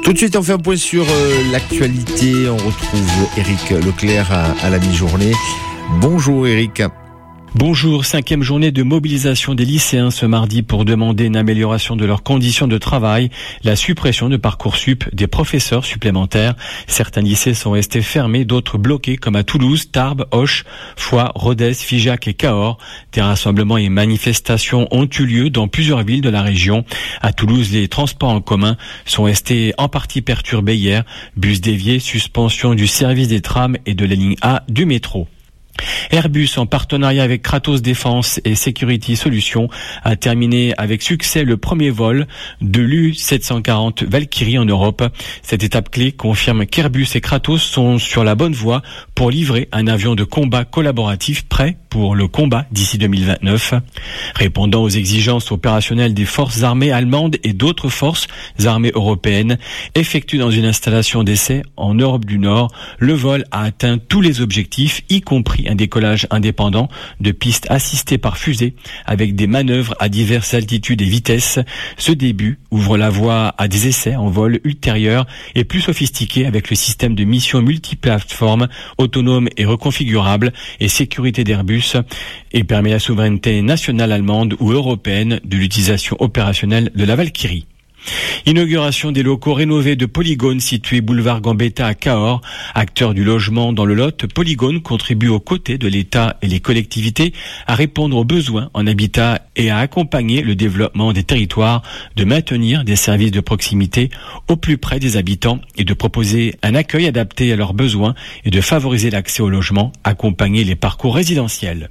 Tout de suite, on fait un point sur l'actualité. On retrouve Éric Leclerc à la mi-journée. Bonjour Éric. Bonjour, 5e journée de mobilisation des lycéens ce mardi pour demander une amélioration de leurs conditions de travail, la suppression de Parcoursup, des professeurs supplémentaires. Certains lycées sont restés fermés, d'autres bloqués comme à Toulouse, Tarbes, Auch, Foix, Rodez, Figeac et Cahors. Des rassemblements et manifestations ont eu lieu dans plusieurs villes de la région. À Toulouse, les transports en commun sont restés en partie perturbés hier. Bus déviés, suspension du service des trams et de la ligne A du métro. Airbus, en partenariat avec Kratos Défense et Security Solutions, a terminé avec succès le premier vol de l'U-740 Valkyrie en Europe. Cette étape clé confirme qu'Airbus et Kratos sont sur la bonne voie pour livrer un avion de combat collaboratif prêt pour le combat d'ici 2029. Répondant aux exigences opérationnelles des forces armées allemandes et d'autres forces armées européennes, effectué dans une installation d'essai en Europe du Nord, le vol a atteint tous les objectifs, y compris un décollage indépendant de pistes assistées par fusée avec des manœuvres à diverses altitudes et vitesses. Ce début ouvre la voie à des essais en vol ultérieurs et plus sophistiqués avec le système de mission multiplateforme autonome et reconfigurable et sécurité d'Airbus et permet la souveraineté nationale allemande ou européenne de l'utilisation opérationnelle de la Valkyrie. Inauguration des locaux rénovés de Polygone situés boulevard Gambetta à Cahors. Acteur du logement dans le Lot, Polygone contribue aux côtés de l'État et les collectivités à répondre aux besoins en habitat et à accompagner le développement des territoires, de maintenir des services de proximité au plus près des habitants et de proposer un accueil adapté à leurs besoins et de favoriser l'accès au logement, accompagner les parcours résidentiels.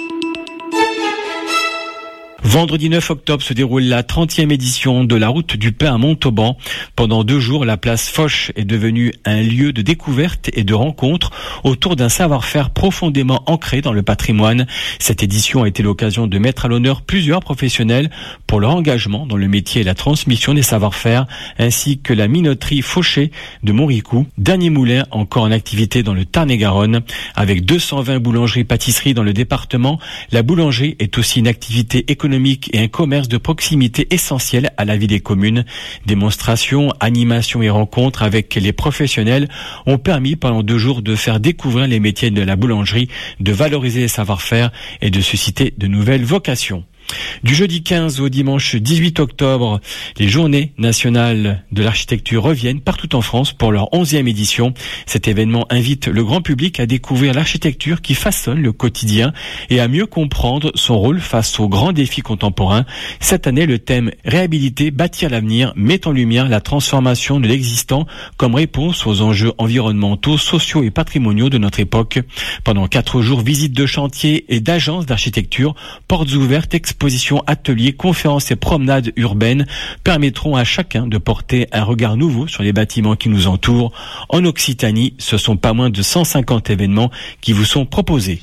Vendredi 9 octobre se déroule la 30e édition de la Route du Pain à Montauban. Pendant 2 jours, la place Foch est devenue un lieu de découverte et de rencontre autour d'un savoir-faire profondément ancré dans le patrimoine. Cette édition a été l'occasion de mettre à l'honneur plusieurs professionnels pour leur engagement dans le métier et la transmission des savoir-faire, ainsi que la minoterie Fauché de Montricou, dernier moulin encore en activité dans le Tarn-et-Garonne. Avec 220 boulangeries-pâtisseries dans le département, la boulangerie est aussi une activité économique et un commerce de proximité essentiel à la vie des communes. Démonstrations, animations et rencontres avec les professionnels ont permis pendant 2 jours de faire découvrir les métiers de la boulangerie, de valoriser les savoir-faire et de susciter de nouvelles vocations. Du jeudi 15 au dimanche 18 octobre, les journées nationales de l'architecture reviennent partout en France pour leur 11e édition. Cet événement invite le grand public à découvrir l'architecture qui façonne le quotidien et à mieux comprendre son rôle face aux grands défis contemporains. Cette année, le thème « Réhabiliter, bâtir l'avenir » met en lumière la transformation de l'existant comme réponse aux enjeux environnementaux, sociaux et patrimoniaux de notre époque. Pendant 4 jours, visites de chantiers et d'agences d'architecture, portes ouvertes, expositions, ateliers, conférences et promenades urbaines permettront à chacun de porter un regard nouveau sur les bâtiments qui nous entourent. En Occitanie, ce sont pas moins de 150 événements qui vous sont proposés.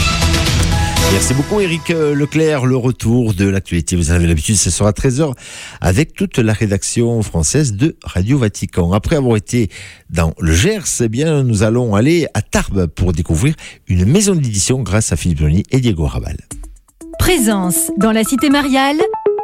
Merci beaucoup Éric Leclerc. Le retour de l'actualité, vous avez l'habitude, ce sera à 13h avec toute la rédaction française de Radio Vatican. Après avoir été dans le Gers, eh bien, nous allons aller à Tarbes pour découvrir une maison d'édition grâce à Philippe Noni et Diego Rabal. Présence dans la cité mariale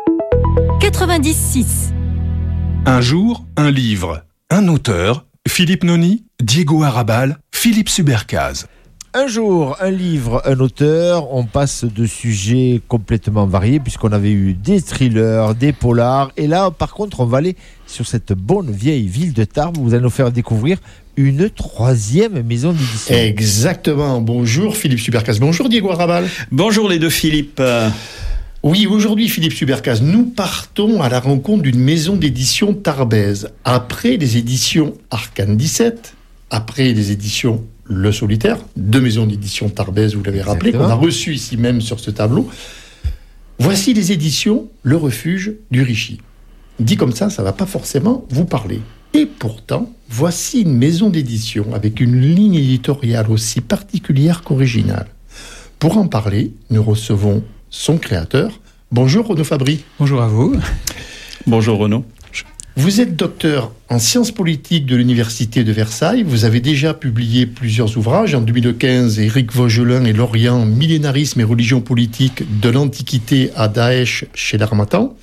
90.6. Un jour, un livre, un auteur, Philippe Noni, Diego Arrabal, Philippe Subercaz. Un jour, un livre, un auteur, on passe de sujets complètement variés puisqu'on avait eu des thrillers, des polars et là par contre on va aller sur cette bonne vieille ville de Tarbes où vous allez nous faire découvrir une 3e maison d'édition. Exactement, bonjour Philippe Subercaz, bonjour Diego Arrabal. Bonjour les deux Philippe. Oui, aujourd'hui Philippe Subercaz, nous partons à la rencontre d'une maison d'édition tarbaise. Après les éditions Arcane 17, après les éditions Le Solitaire, 2 maisons d'édition tarbaises, vous l'avez rappelé, qu'on a reçues ici même sur ce tableau. Voici les éditions Le Refuge du Richy. Dit comme ça ne va pas forcément vous parler. Et pourtant, voici une maison d'édition avec une ligne éditoriale aussi particulière qu'originale. Pour en parler, nous recevons son créateur. Bonjour Renaud Fabry. Bonjour à vous. Bonjour Renaud. Vous êtes docteur en sciences politiques de l'Université de Versailles. Vous avez déjà publié plusieurs ouvrages. En 2015, Éric Vaugelin et Lorient, Millénarisme et religion politique de l'Antiquité à Daesh chez l'Harmattan.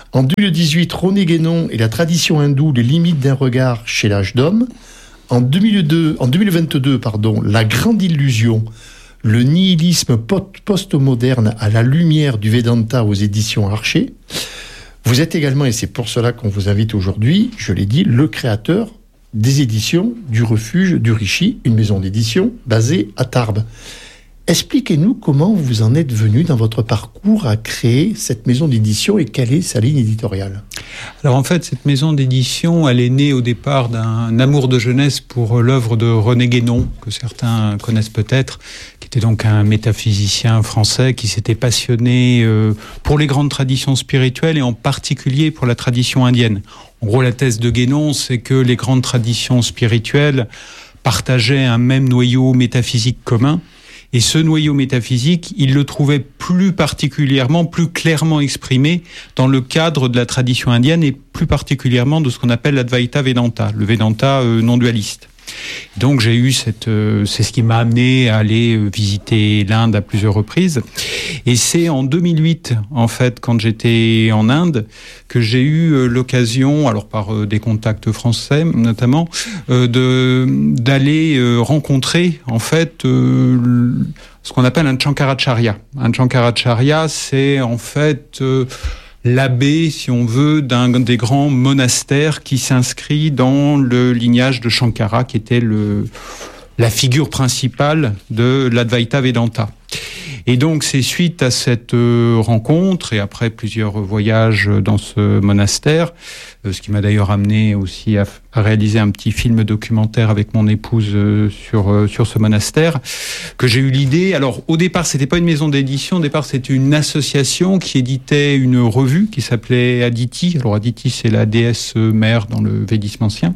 En 2018, René Guénon et la tradition hindoue, les limites d'un regard chez l'âge d'homme. En 2022, La grande illusion, le nihilisme post-moderne à la lumière du Vedanta aux éditions Archer. Vous êtes également, et c'est pour cela qu'on vous invite aujourd'hui, je l'ai dit, le créateur des éditions du Refuge du Rishi, une maison d'édition basée à Tarbes. Expliquez-nous comment vous en êtes venu dans votre parcours à créer cette maison d'édition et quelle est sa ligne éditoriale. Alors en fait, cette maison d'édition, elle est née au départ d'un amour de jeunesse pour l'œuvre de René Guénon, que certains connaissent peut-être, qui était donc un métaphysicien français qui s'était passionné pour les grandes traditions spirituelles et en particulier pour la tradition indienne. En gros, la thèse de Guénon, c'est que les grandes traditions spirituelles partageaient un même noyau métaphysique commun. Et ce noyau métaphysique, il le trouvait plus particulièrement, plus clairement exprimé dans le cadre de la tradition indienne et plus particulièrement de ce qu'on appelle l'Advaita Vedanta, le Vedanta non dualiste. Donc j'ai eu c'est ce qui m'a amené à aller visiter l'Inde à plusieurs reprises. Et c'est en 2008, en fait, quand j'étais en Inde, que j'ai eu l'occasion, alors par des contacts français notamment, d'aller rencontrer, en fait, ce qu'on appelle un Shankaracharya. Un Shankaracharya, c'est en fait l'abbé, si on veut, d'un des grands monastères qui s'inscrit dans le lignage de Shankara, qui était la figure principale de l'Advaita Vedanta. Et donc, c'est suite à cette rencontre et après plusieurs voyages dans ce monastère, ce qui m'a d'ailleurs amené aussi à réaliser un petit film documentaire avec mon épouse sur ce monastère, que j'ai eu l'idée. Alors, au départ, c'était pas une maison d'édition. Au départ, c'était une association qui éditait une revue qui s'appelait Aditi. Alors, Aditi, c'est la déesse mère dans le védisme ancien.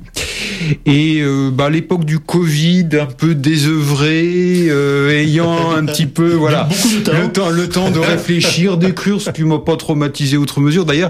Et à l'époque du Covid, un peu désœuvré, ayant un petit peu, voilà, le temps de réfléchir, d'écrire, ce qui m'a pas traumatisé outre mesure d'ailleurs.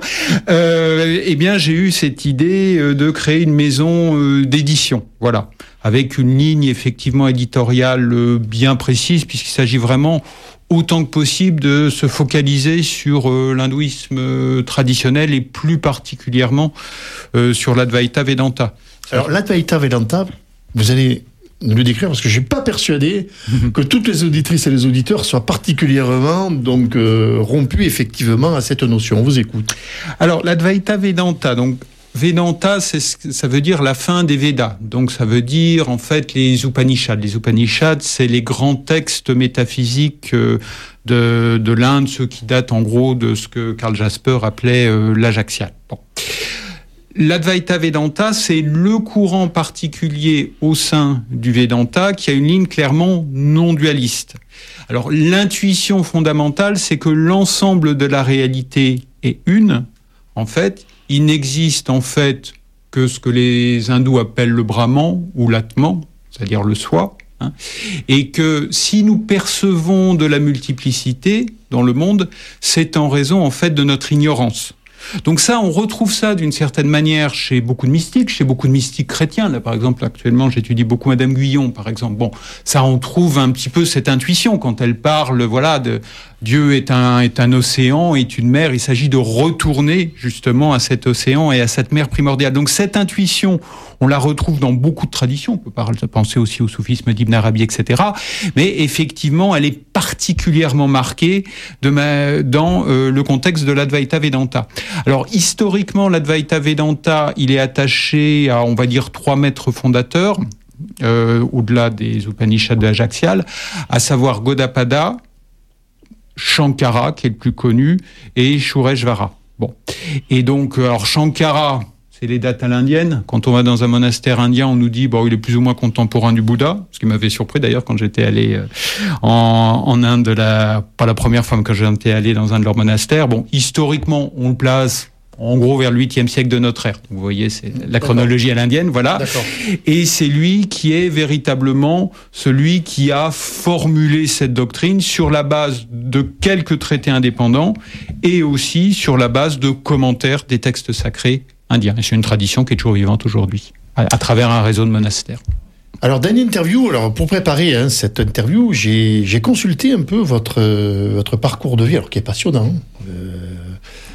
Eh bien, j'ai eu cette idée de créer une maison d'édition, voilà, avec une ligne effectivement éditoriale bien précise, puisqu'il s'agit vraiment autant que possible de se focaliser sur l'hindouisme traditionnel et plus particulièrement sur l'Advaita Vedanta. Alors l'Advaita Vedanta, vous allez nous le décrire parce que je ne suis pas persuadé que toutes les auditrices et les auditeurs soient particulièrement rompus effectivement à cette notion. On vous écoute. Alors l'Advaita Vedanta, donc Vedanta, ça veut dire la fin des Védas. Donc ça veut dire en fait les Upanishads. Les Upanishads, c'est les grands textes métaphysiques de l'Inde, ceux qui datent en gros de ce que Karl Jasper appelait l'âge axial. Bon. L'Advaita Vedanta, c'est le courant particulier au sein du Vedanta qui a une ligne clairement non dualiste. Alors l'intuition fondamentale, c'est que l'ensemble de la réalité est une. En fait, il n'existe en fait que ce que les hindous appellent le Brahman ou l'Atman, c'est-à-dire le soi, hein, et que si nous percevons de la multiplicité dans le monde, c'est en raison en fait de notre ignorance. Donc ça, on retrouve ça d'une certaine manière chez beaucoup de mystiques chrétiens. Là, par exemple, actuellement, j'étudie beaucoup Madame Guyon, par exemple. Bon, ça, on trouve un petit peu cette intuition quand elle parle, voilà, de Dieu est un océan, est une mer. Il s'agit de retourner justement à cet océan et à cette mer primordiale. Donc cette intuition, on la retrouve dans beaucoup de traditions. On peut penser aussi au soufisme d'Ibn Arabi, etc. Mais effectivement, elle est particulièrement marquée dans le contexte de l'Advaita Vedanta. Alors historiquement, l'Advaita Vedanta, il est attaché à, on va dire, 3 maîtres fondateurs, au-delà des Upanishads de l'âge axial, à savoir Gaudapada, Shankara, qui est le plus connu, et Shureshvara. Bon. Et donc, alors Shankara, c'est les dates à l'indienne. Quand on va dans un monastère indien, on nous dit il est plus ou moins contemporain du Bouddha, ce qui m'avait surpris d'ailleurs quand j'étais allé en Inde, pas la première fois, mais quand j'étais allé dans un de leurs monastères. Bon, historiquement, on le place en gros vers le 8e siècle de notre ère. Donc, vous voyez, c'est la chronologie à l'indienne, voilà. D'accord. Et c'est lui qui est véritablement celui qui a formulé cette doctrine sur la base de quelques traités indépendants et aussi sur la base de commentaires des textes sacrés indiens. Et c'est une tradition qui est toujours vivante aujourd'hui, à travers un réseau de monastères. Alors, dans une interview, pour préparer cette interview, j'ai consulté un peu votre parcours de vie, alors qui est passionnant.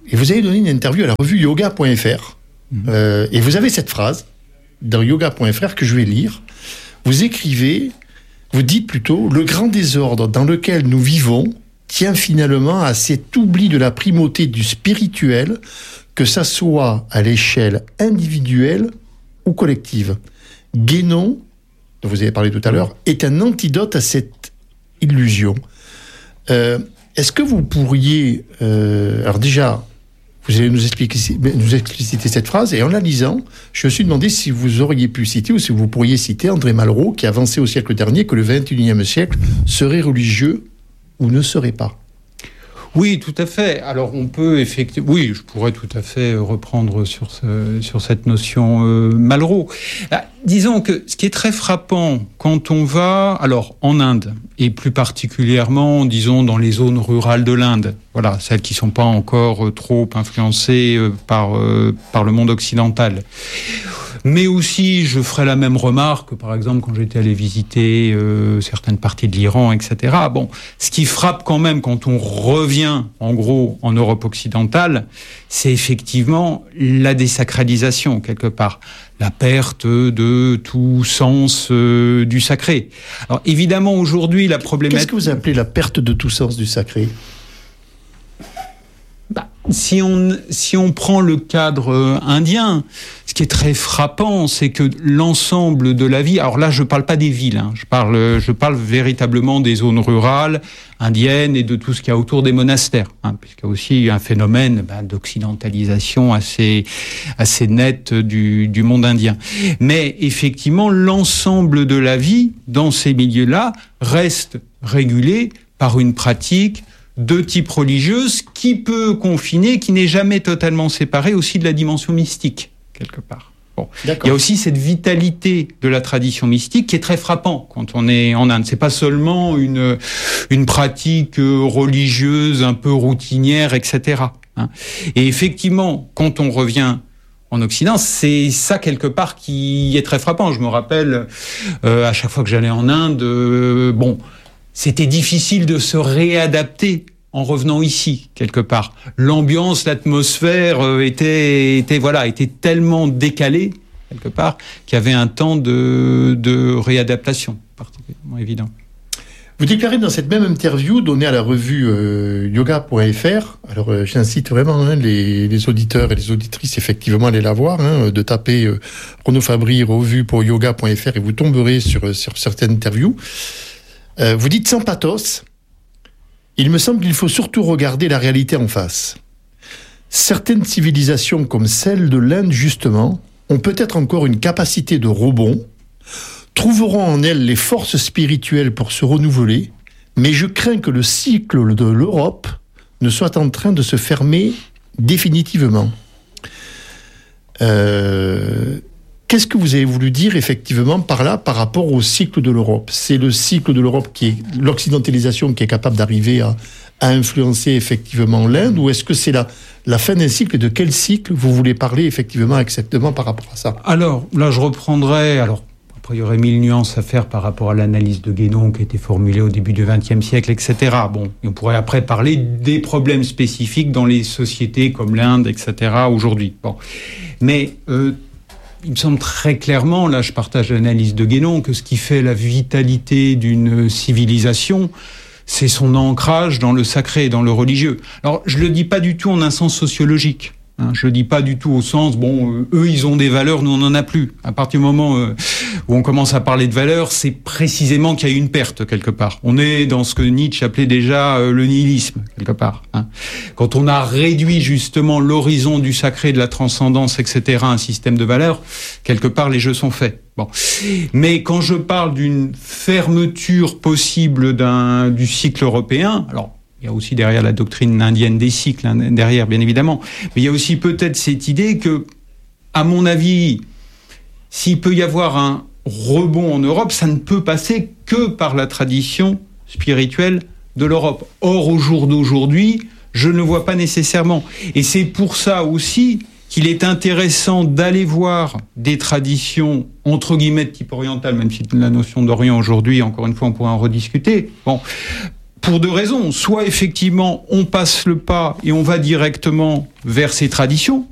et vous avez donné une interview à la revue yoga.fr. Et vous avez cette phrase dans yoga.fr que je vais lire. Vous dites plutôt, le grand désordre dans lequel nous vivons tient finalement à cet oubli de la primauté du spirituel, que ça soit à l'échelle individuelle ou collective. Guénon, dont vous avez parlé tout à l'heure, est un antidote à cette illusion. Est-ce que vous pourriez... alors déjà, vous allez nous expliciter cette phrase, et en la lisant, je me suis demandé si vous auriez pu citer, ou si vous pourriez citer André Malraux, qui avançait au siècle dernier que le XXIe siècle serait religieux ou ne serait pas. Oui, tout à fait. Alors on peut effectivement... Oui, je pourrais tout à fait reprendre sur cette notion Malraux. Disons que ce qui est très frappant quand on va, alors en Inde, et plus particulièrement, disons, dans les zones rurales de l'Inde, voilà, celles qui ne sont pas encore trop influencées par le monde occidental. Mais aussi, je ferai la même remarque, par exemple, quand j'étais allé visiter certaines parties de l'Iran, etc. Bon, ce qui frappe quand même quand on revient, en gros, en Europe occidentale, c'est effectivement la désacralisation, quelque part. La perte de tout sens du sacré. Alors, évidemment, aujourd'hui, la problématique... Qu'est-ce que vous appelez la perte de tout sens du sacré ? Si on prend le cadre indien, ce qui est très frappant, c'est que l'ensemble de la vie, alors là je parle pas des villes, je parle véritablement des zones rurales indiennes et de tout ce qu'il y a autour des monastères, puisqu'il y a aussi un phénomène d'occidentalisation assez net du monde indien. Mais effectivement, l'ensemble de la vie dans ces milieux-là reste régulé par une pratique de type religieuse qui peut confiner, qui n'est jamais totalement séparée aussi de la dimension mystique, quelque part. Bon. Il y a aussi cette vitalité de la tradition mystique qui est très frappant quand on est en Inde. C'est pas seulement une pratique religieuse un peu routinière, etc. Et effectivement, quand on revient en Occident, c'est ça quelque part qui est très frappant. Je me rappelle, à chaque fois que j'allais en Inde, c'était difficile de se réadapter en revenant ici, quelque part. L'ambiance, l'atmosphère était tellement décalée, quelque part, qu'il y avait un temps de réadaptation particulièrement évident. Vous déclarez dans cette même interview donnée à la revue yoga.fr, alors j'incite vraiment les auditeurs et les auditrices effectivement à aller la voir, de taper Renaud Fabry, revue pour yoga.fr, et vous tomberez sur certaines interviews. Vous dites sans pathos, il me semble qu'il faut surtout regarder la réalité en face. Certaines civilisations comme celle de l'Inde, justement, ont peut-être encore une capacité de rebond, trouveront en elles les forces spirituelles pour se renouveler, mais je crains que le cycle de l'Europe ne soit en train de se fermer définitivement. Qu'est-ce que vous avez voulu dire effectivement par là, par rapport au cycle de l'Europe ? C'est le cycle de l'Europe qui est l'occidentalisation qui est capable d'arriver à influencer effectivement l'Inde, ou est-ce que c'est la fin d'un cycle, et de quel cycle vous voulez parler effectivement exactement par rapport à ça ? Alors là, je reprendrai. Après, il y aurait 1000 nuances à faire par rapport à l'analyse de Guénon qui a été formulée au début du XXe siècle, etc. Bon, on pourrait après parler des problèmes spécifiques dans les sociétés comme l'Inde, etc. aujourd'hui. Bon, mais il me semble très clairement, là je partage l'analyse de Guénon, que ce qui fait la vitalité d'une civilisation, c'est son ancrage dans le sacré et dans le religieux. Alors je le dis pas du tout en un sens sociologique. Je le dis pas du tout au sens, eux ils ont des valeurs, nous on en a plus. À partir du moment où on commence à parler de valeurs, c'est précisément qu'il y a eu une perte quelque part. On est dans ce que Nietzsche appelait déjà le nihilisme quelque part. Quand on a réduit justement l'horizon du sacré, de la transcendance, etc., à un système de valeurs, quelque part les jeux sont faits. Bon. Mais quand je parle d'une fermeture possible du cycle européen, alors il y a aussi derrière la doctrine indienne des cycles, derrière bien évidemment, mais il y a aussi peut-être cette idée que, à mon avis, s'il peut y avoir un rebond en Europe, ça ne peut passer que par la tradition spirituelle de l'Europe. Or, au jour d'aujourd'hui, je ne le vois pas nécessairement. Et c'est pour ça aussi qu'il est intéressant d'aller voir des traditions, entre guillemets, de type oriental, même si la notion d'Orient aujourd'hui, encore une fois, on pourrait en rediscuter. Bon, pour deux raisons. Soit effectivement, on passe le pas et on va directement vers ces traditions,